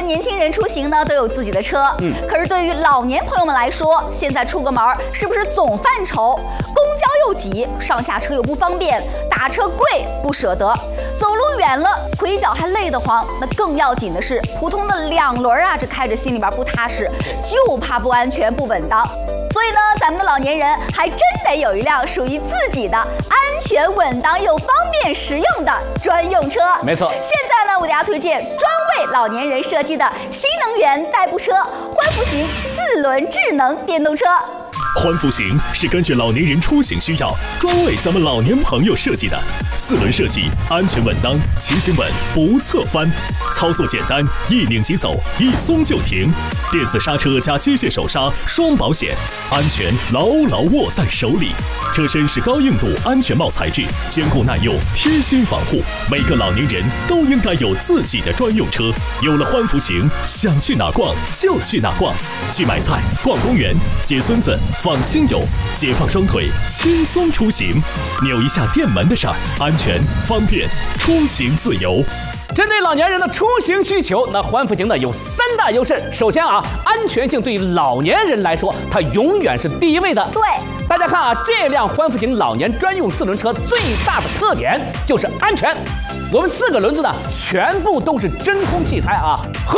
年轻人出行呢都有自己的车，可是对于老年朋友们来说，现在出个门是不是总犯愁？公交又挤，上下车又不方便，打车贵不舍得，走路远了腿脚还累得慌。那更要紧的是，普通的2轮啊，这开着心里边不踏实，就怕不安全不稳当。所以呢，咱们的老年人还真得有一辆属于自己的安全稳当又方便实用的专用车。 没错。 现在呢，我给大家推荐专为老年人设计的新能源代步车欢福型4轮智能电动车。 欢福型是根据老年人出行需要，专为咱们老年朋友设计的4轮设计，安全稳当，骑行稳不侧翻，操作简单，一拧即走，一松就停，电子刹车加机械手刹双保险，安全牢牢握在手里。车身是高硬度安全帽材质，坚固耐用，贴心防护。每个老年人都应该有自己的专用车。有了欢福型，想去哪逛就去哪逛，去买菜、逛公园、接孙子、访亲友，解放双腿，轻松出行。扭一下电门的事儿，安全方便，出行自由。 针对老年人的出行需求，那欢福型呢有3大优势。首先啊，安全性对于老年人来说，它永远是第一位的。 对， 大家看啊，这辆欢福型老年专用4轮车最大的特点就是安全。我们4个轮子呢，全部都是真空气胎啊。